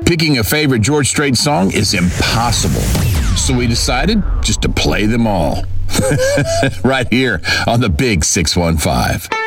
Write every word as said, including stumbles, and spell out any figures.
Picking a favorite George Strait song is impossible. So we decided just to play them all. Right here on the Big six one five.